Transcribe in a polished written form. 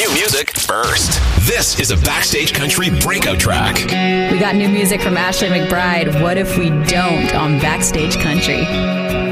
new music first. This is a Backstage Country breakout track. We got new music from Ashley McBryde. What if we don't on Backstage Country?